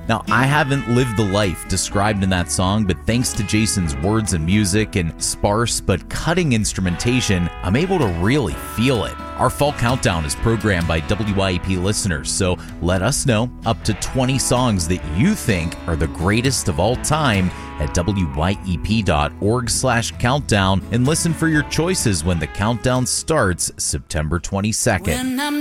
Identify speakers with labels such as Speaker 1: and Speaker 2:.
Speaker 1: Now, I haven't lived the life described in that song, but thanks to Jason's words and music and sparse but cutting instrumentation, I'm able to really feel it. Our fall countdown is programmed by WYEP listeners, so let us know up to 20 songs that you think are the greatest of all time at wyep.org/countdown and listen for your choices when the countdown starts September 22nd.